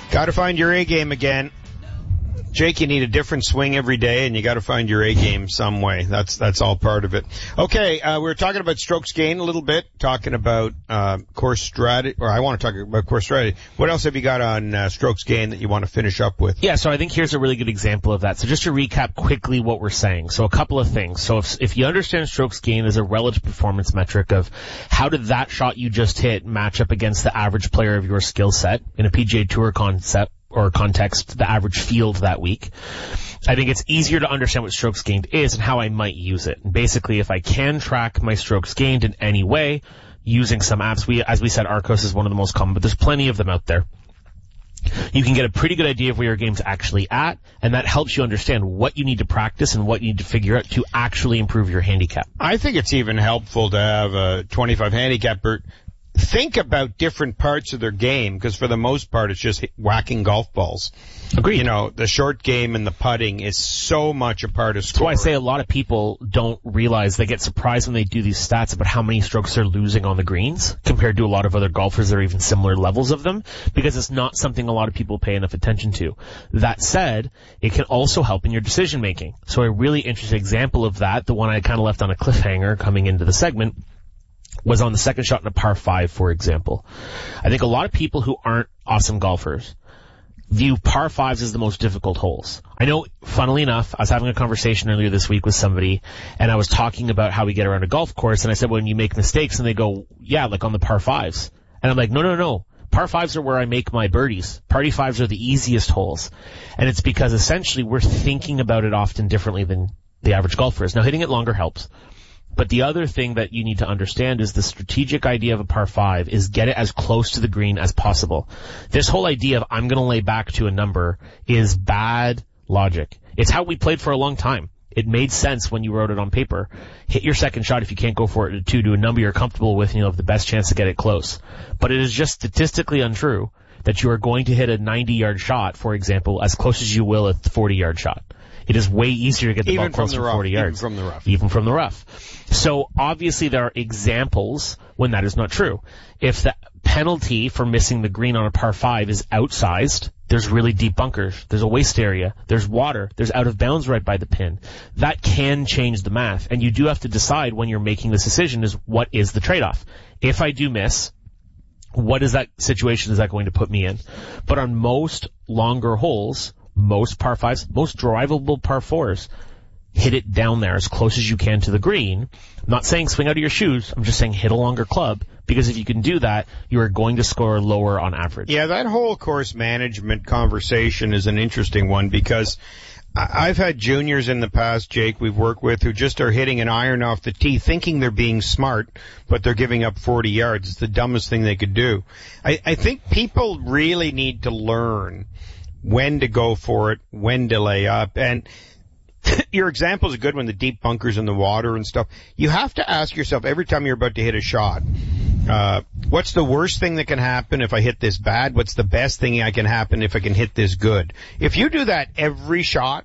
Got to find your A game again. Jake, you need a different swing every day, and you got to find your A game some way. That's all part of it. Okay, we were talking about strokes gained a little bit, talking about course strategy, or I want to talk about course strategy. What else have you got on strokes gained that you want to finish up with? Yeah, so I think here's a really good example of that. So just to recap quickly what we're saying. So a couple of things. So if you understand strokes gained as a relative performance metric of how did that shot you just hit match up against the average player of your skill set in a PGA Tour concept, or context, the average field that week, I think it's easier to understand what strokes gained is and how I might use it. And basically, if I can track my strokes gained in any way, using some apps, as we said, Arccos is one of the most common, but there's plenty of them out there. You can get a pretty good idea of where your game's actually at, and that helps you understand what you need to practice and what you need to figure out to actually improve your handicap. I think it's even helpful to have a 25 handicapper think about different parts of their game, because for the most part it's just whacking golf balls. Agreed. You know, the short game and the putting is so much a part of scoring. That's why I say a lot of people don't realize, they get surprised when they do these stats about how many strokes they're losing on the greens compared to a lot of other golfers that are even similar levels of them, because it's not something a lot of people pay enough attention to. That said, it can also help in your decision making. So a really interesting example of that, the one I kind of left on a cliffhanger coming into the segment, was on the second shot in a par 5, for example. I think a lot of people who aren't awesome golfers view par 5s as the most difficult holes. I know, funnily enough, I was having a conversation earlier this week with somebody, and I was talking about how we get around a golf course, and I said, when you make mistakes, and they go, yeah, like on the par 5s. And I'm like, no. Par 5s are where I make my birdies. Party 5s are the easiest holes. And it's because essentially we're thinking about it often differently than the average golfer is. Now, hitting it longer helps. But the other thing that you need to understand is the strategic idea of a par 5 is get it as close to the green as possible. This whole idea of I'm going to lay back to a number is bad logic. It's how we played for a long time. It made sense when you wrote it on paper. Hit your second shot if you can't go for it to a number you're comfortable with, and you'll have the best chance to get it close. But it is just statistically untrue that you are going to hit a 90-yard shot, for example, as close as you will a 40-yard shot. It is way easier to get the ball close from 40 yards. Even from the rough. So obviously there are examples when that is not true. If the penalty for missing the green on a par 5 is outsized, there's really deep bunkers, there's a waste area, there's water, there's out of bounds right by the pin. That can change the math. And you do have to decide when you're making this decision is what is the trade-off. If I do miss, what is that situation is that going to put me in? But on most longer holes, most par 5s, most drivable par 4s, hit it down there as close as you can to the green. I'm not saying swing out of your shoes. I'm just saying hit a longer club, because if you can do that, you are going to score lower on average. Yeah, that whole course management conversation is an interesting one, because I've had juniors in the past, Jake, we've worked with, who just are hitting an iron off the tee thinking they're being smart, but they're giving up 40 yards. It's the dumbest thing they could do. I think people really need to learn when to go for it, when to lay up. And your example is a good one, the deep bunkers in the water and stuff. You have to ask yourself every time you're about to hit a shot, what's the worst thing that can happen if I hit this bad? What's the best thing that can happen if I can hit this good? If you do that every shot,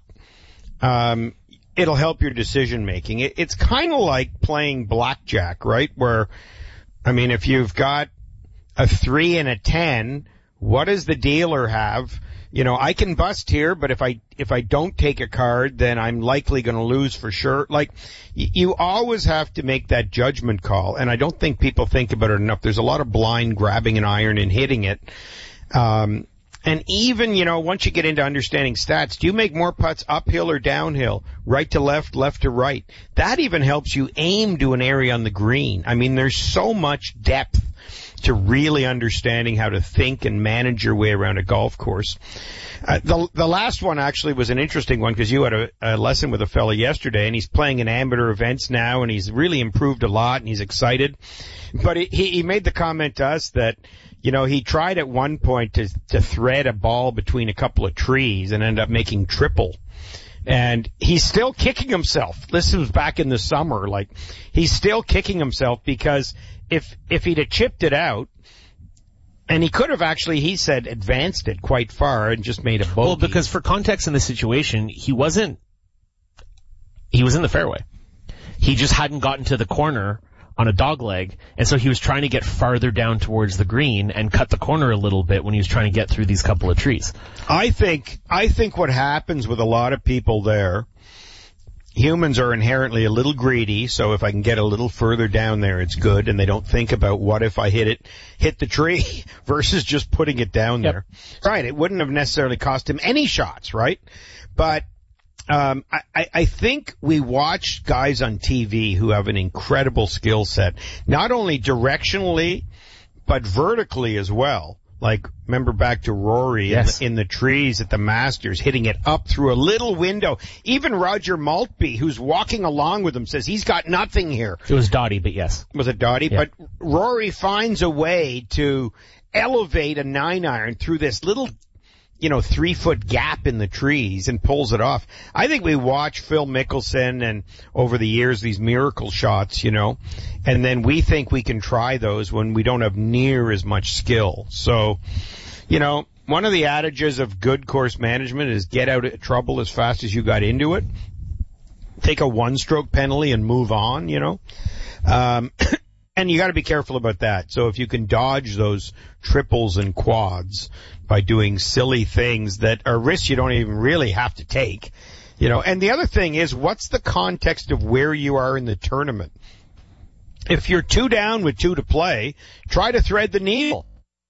it'll help your decision making. It's kind of like playing blackjack, right? Where, I mean, if you've got a 3 and a 10, what does the dealer have? You know, I can bust here, but if I don't take a card, then I'm likely going to lose for sure. Like, you always have to make that judgment call, and I don't think people think about it enough. There's a lot of blind grabbing an iron and hitting it. And even, you know, once you get into understanding stats, do you make more putts uphill or downhill, right to left, left to right? That even helps you aim to an area on the green. I mean, there's so much depth to really understanding how to think and manage your way around a golf course. The last one actually was an interesting one, because you had a lesson with a fella yesterday, and he's playing in amateur events now, and he's really improved a lot, and he's excited. But he made the comment to us that, you know, he tried at one point to thread a ball between a couple of trees and ended up making triple. And he's still kicking himself. This was back in the summer. Like, he's still kicking himself because if he'd have chipped it out, and he could have actually, he said, advanced it quite far and just made a bogey. Well, because for context in this situation, he was in the fairway. He just hadn't gotten to the corner on a dog leg, and so he was trying to get farther down towards the green and cut the corner a little bit when he was trying to get through these couple of trees. I think what happens with a lot of people there, humans are inherently a little greedy, so if I can get a little further down there, it's good, and they don't think about what if I hit the tree versus just putting it down there. Right, it wouldn't have necessarily cost him any shots, right? But I think we watch guys on TV who have an incredible skill set, not only directionally, but vertically as well. Like, remember back to Rory in the trees at the Masters, hitting it up through a little window. Even Roger Maltby, who's walking along with him, says he's got nothing here. It was Dottie, but yes. Was it Dottie? Yeah. But Rory finds a way to elevate a 9-iron through this little 3-foot gap in the trees and pulls it off. I think we watch Phil Mickelson and over the years these miracle shots, and then we think we can try those when we don't have near as much skill. So, one of the adages of good course management is get out of trouble as fast as you got into it. Take a 1-stroke penalty and move on, and you got to be careful about that. So if you can dodge those triples and quads by doing silly things that are risks you don't even really have to take, And the other thing is, what's the context of where you are in the tournament? If you're 2 down with 2 to play, try to thread the needle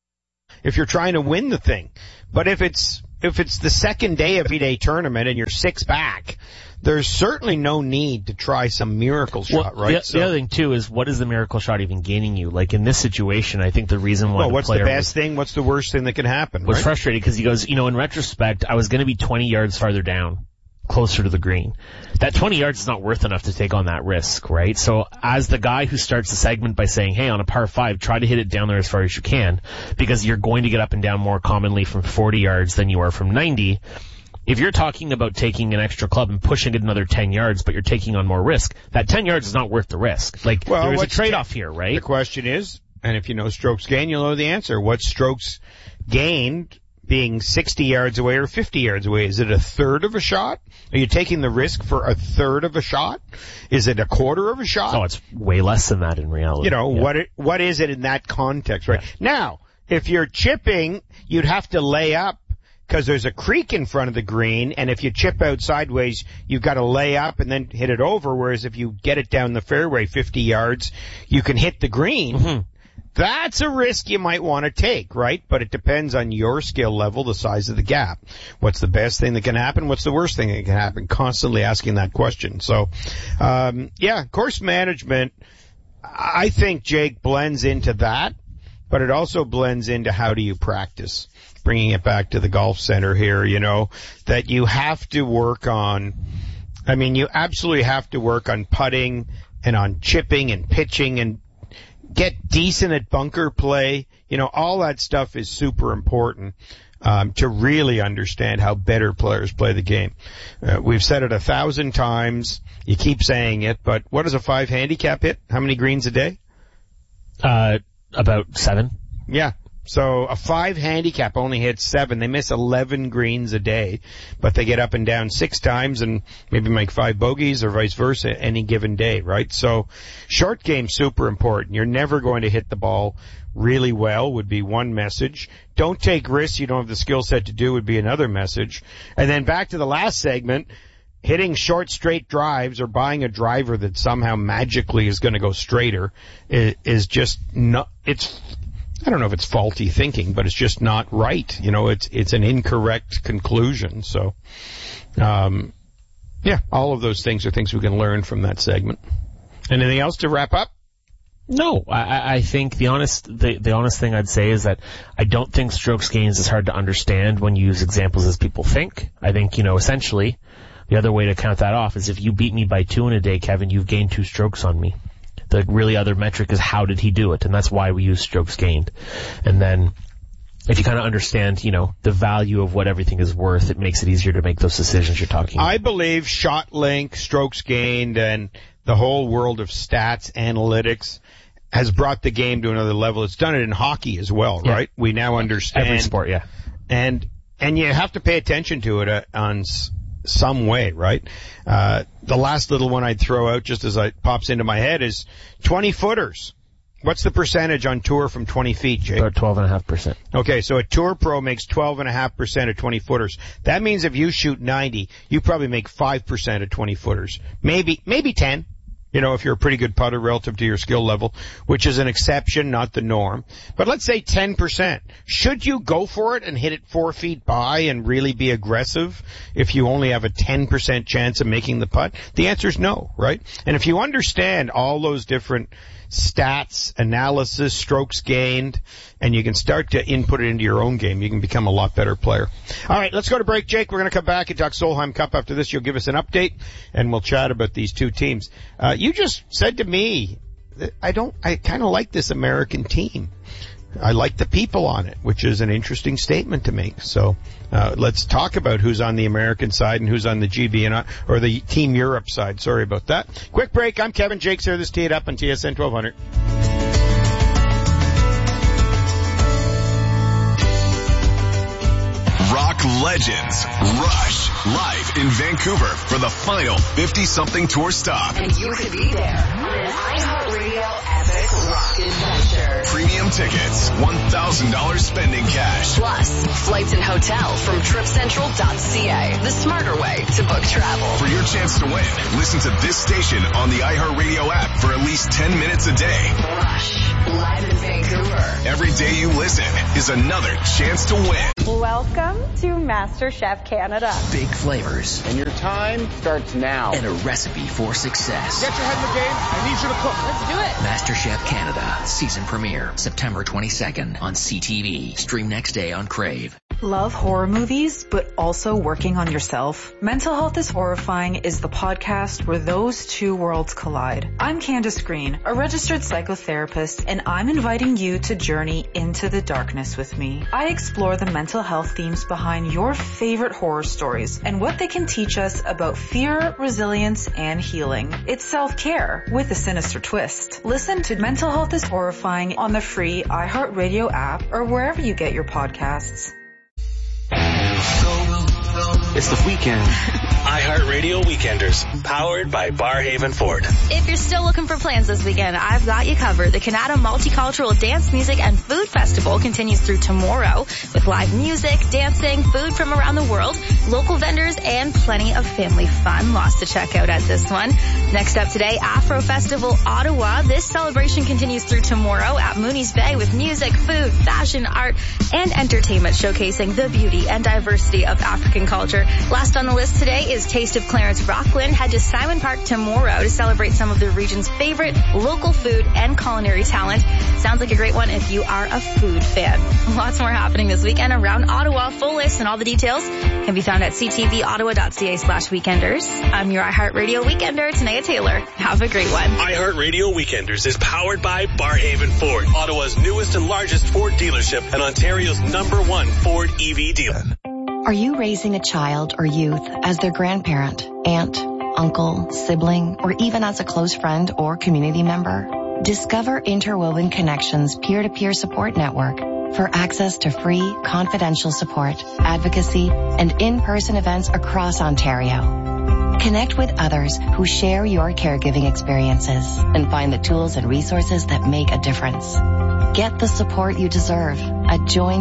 if you're trying to win the thing. But if it's the second day of a 3-day tournament and you're 6 back, there's certainly no need to try some miracle shot, right? The other thing, too, is what is the miracle shot even gaining you? Like, in this situation, I think the reason why what's the best thing? What's the worst thing that can happen? Was frustrated because he goes, in retrospect, I was going to be 20 yards farther down, closer to the green. That 20 yards is not worth enough to take on that risk, right? So as the guy who starts the segment by saying, hey, on a par 5, try to hit it down there as far as you can, because you're going to get up and down more commonly from 40 yards than you are from 90. If you're talking about taking an extra club and pushing it another 10 yards, but you're taking on more risk, that 10 yards is not worth the risk. There's a trade-off here, right? The question is, and if you know strokes gained, you'll know the answer. What's strokes gained being 60 yards away or 50 yards away? Is it a third of a shot? Are you taking the risk for a third of a shot? Is it a quarter of a shot? Oh, it's way less than that in reality. What is it in that context, right? Yeah. Now, if you're chipping, you'd have to lay up, because there's a creek in front of the green, and if you chip out sideways, you've got to lay up and then hit it over, whereas if you get it down the fairway 50 yards, you can hit the green. Mm-hmm. That's a risk you might want to take, right? But it depends on your skill level, the size of the gap. What's the best thing that can happen? What's the worst thing that can happen? Constantly asking that question. So, course management, I think, Jake, blends into that, but it also blends into how do you practice. Bringing it back to the golf center here, that you have to work on, you absolutely have to work on putting and on chipping and pitching and get decent at bunker play. All that stuff is super important to really understand how better players play the game. We've said it 1,000 times. You keep saying it, but what does a 5 handicap hit? How many greens a day? About 7. Yeah. So a 5 handicap only hits 7. They miss 11 greens a day, but they get up and down 6 times and maybe make 5 bogeys or vice versa any given day, right? So short game super important. You're never going to hit the ball really well would be one message. Don't take risks you don't have the skill set to do would be another message. And then back to the last segment, hitting short straight drives or buying a driver that somehow magically is going to go straighter is just not, I don't know if it's faulty thinking, but it's just not right. It's an incorrect conclusion. So, all of those things are things we can learn from that segment. Anything else to wrap up? No, I think the honest thing I'd say is that I don't think strokes gains is hard to understand when you use examples as people think. I think, essentially, the other way to count that off is if you beat me by 2 in a day, Kevin, you've gained 2 strokes on me. The really other metric is how did he do it, and that's why we use strokes gained. And then if you kind of understand, the value of what everything is worth, it makes it easier to make those decisions you're talking about. I believe shot length, strokes gained, and the whole world of stats, analytics has brought the game to another level. It's done it in hockey as well, right? We now understand every sport, yeah. And you have to pay attention to it on some way, right? The last little one I'd throw out just as it pops into my head is 20-footers. What's the percentage on tour from 20 feet, Jake? About 12.5%. Okay, so a tour pro makes 12.5% of 20-footers. That means if you shoot 90, you probably make 5% of 20-footers. Maybe 10. You know, if you're a pretty good putter relative to your skill level, which is an exception, not the norm. But let's say 10%. Should you go for it and hit it 4 feet by and really be aggressive if you only have a 10% chance of making the putt? The answer is no, right? And if you understand all those different stats, analysis, strokes gained, and you can start to input it into your own game, you can become a lot better player. All right, let's go to break, Jake. We're going to come back and talk Solheim Cup after this. You'll give us an update, and we'll chat about these two teams. You just said to me that I kind of like this American team. I like the people on it, which is an interesting statement to make. So let's talk about who's on the American side and who's on the GB or the Team Europe side. Sorry about that. Quick break. I'm Kevin. Jake's here. This Tee It Up on TSN 1200. Rock legends Rush live in Vancouver for the final 50-something tour stop. And you could be there on an iHeartRadio epic rock adventure. Premium tickets, $1,000 spending cash. Plus, flights and hotel from TripCentral.ca, the smarter way to book travel. For your chance to win, listen to this station on the iHeartRadio app for at least 10 minutes a day. Rush, live in Vancouver. Every day you listen is another chance to win. Welcome to MasterChef Canada. Big flavors. And your time starts now. And a recipe for success. Get your head in the game. I need you to cook. Let's do it. MasterChef Canada. Season premiere. September 22nd on CTV. Stream next day on Crave. Love horror movies, but also working on yourself? Mental Health is Horrifying is the podcast where those two worlds collide. I'm Candace Green, a registered psychotherapist, and I'm inviting you to journey into the darkness with me. I explore the mental health themes behind your favorite horror stories and what they can teach us about fear, resilience, and healing. It's self-care with a sinister twist. Listen to Mental Health is Horrifying on the free iHeartRadio app or wherever you get your podcasts. It's the weekend. iHeartRadio Weekenders, powered by Barhaven Ford. If you're still looking for plans this weekend, I've got you covered. The Canada Multicultural Dance, Music, and Food Festival continues through tomorrow with live music, dancing, food from around the world, local vendors, and plenty of family fun. Lots to check out at this one. Next up today, Afro Festival Ottawa. This celebration continues through tomorrow at Mooney's Bay with music, food, fashion, art, and entertainment showcasing the beauty and diversity of African culture. Last on the list today is Taste of Clarence Rockland. Head to Simon Park tomorrow to celebrate some of the region's favorite local food and culinary talent. Sounds like a great one if you are a food fan. Lots more happening this weekend around Ottawa. Full list and all the details can be found at ctvottawa.ca/weekenders. I'm your iHeartRadio Weekender, Tanea Taylor. Have a great one. iHeartRadio Weekenders is powered by Barhaven Ford, Ottawa's newest and largest Ford dealership and Ontario's #1 Ford EV dealer. Are you raising a child or youth as their grandparent, aunt, uncle, sibling, or even as a close friend or community member? Discover Interwoven Connections peer-to-peer support network for access to free, confidential support, advocacy, and in-person events across Ontario. Connect with others who share your caregiving experiences and find the tools and resources that make a difference. Get the support you deserve at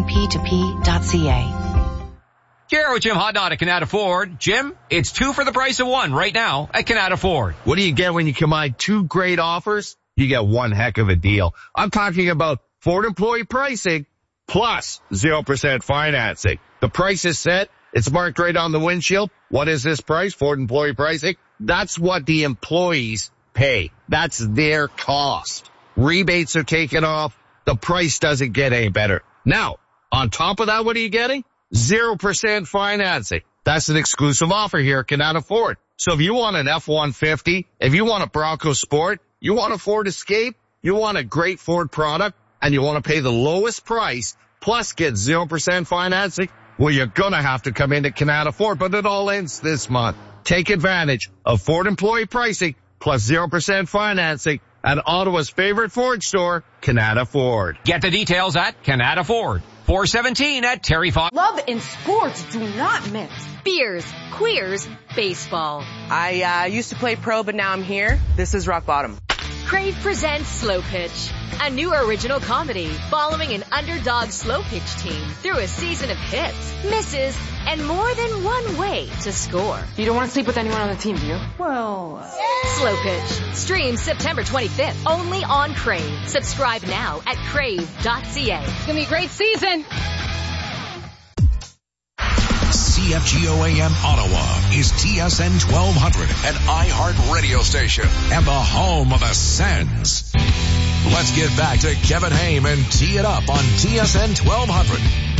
joinp2p.ca. Here with Jim Hodnott at Canada Ford. Jim, it's 2 for the price of 1 right now at Canada Ford. What do you get when you combine 2 great offers? You get one heck of a deal. I'm talking about Ford employee pricing plus 0% financing. The price is set. It's marked right on the windshield. What is this price? Ford employee pricing. That's what the employees pay. That's their cost. Rebates are taken off. The price doesn't get any better. Now, on top of that, what are you getting? 0% financing. That's an exclusive offer here at Canada Ford. So if you want an F-150, if you want a Bronco Sport, you want a Ford Escape, you want a great Ford product, and you want to pay the lowest price, plus get 0% financing, well, you're gonna have to come into Canada Ford, but it all ends this month. Take advantage of Ford employee pricing plus 0% financing at Ottawa's favorite Ford store, Canada Ford. Get the details at Canada Ford. 417 at Terry Fox. Love in sports do not mix. Beers, queers, baseball. I used to play pro, but now I'm here. This is rock bottom. Crave presents Slow Pitch, a new original comedy following an underdog slow pitch team through a season of hits, misses, and more than one way to score. You don't want to sleep with anyone on the team, do you? Well, Slow Pitch. Streams September 25th only on Crave. Subscribe now at crave.ca. It's going to be a great season. CFGO AM Ottawa is TSN 1200, an iHeart radio station and the home of the Sens. Let's get back to Kevin Haim and Tee It Up on TSN 1200.